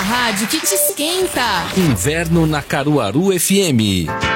rádio que te esquenta. Inverno na Caruaru FM.